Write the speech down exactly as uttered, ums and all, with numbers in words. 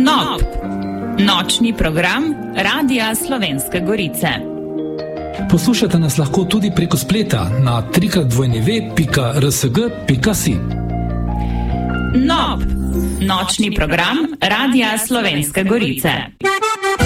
Nob, nočni program Radia Slovenske Gorice. Poslušate nas lahko tudi preko spleta na trikrat dvojni pika r s g pika si. Nob, nočni program Radia Slovenske Gorice.